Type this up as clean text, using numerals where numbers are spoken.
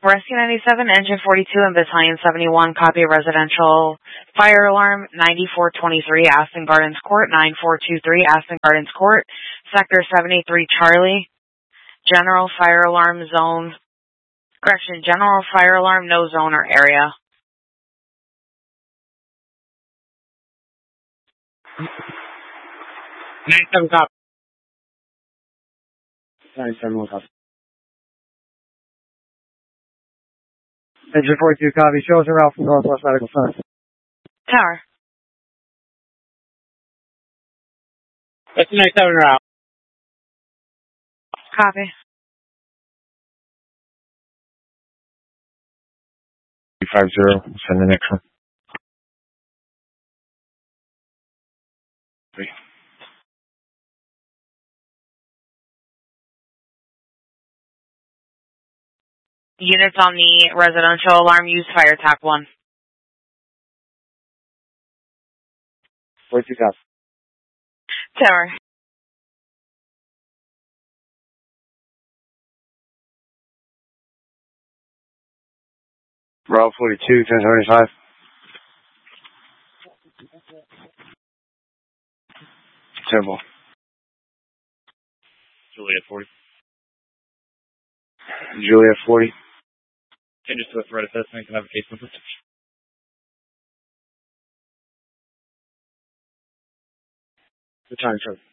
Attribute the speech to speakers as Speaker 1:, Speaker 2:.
Speaker 1: Rescue 97, Engine 42, and Battalion 71, copy residential fire alarm 9423, Aston Gardens Court, 9423, Aston Gardens Court, Sector 73, Charlie, general fire alarm zone, general fire alarm, no zone or area.
Speaker 2: 97 copy. 97 copy. Engine 42 copy. Show us a route from Northwest Medical Center.
Speaker 1: Tower.
Speaker 2: That's 97 route.
Speaker 1: Copy.
Speaker 3: 250, send the next one.
Speaker 1: Units on the residential alarm, use fire attack 1.
Speaker 2: 42 copy.
Speaker 1: Tower.
Speaker 3: Bravo 42, 1075. Temple.
Speaker 4: Juliet 40.
Speaker 3: Juliet 40.
Speaker 4: Changes to a threat assessment. Can I have a case number?
Speaker 2: The time, sir.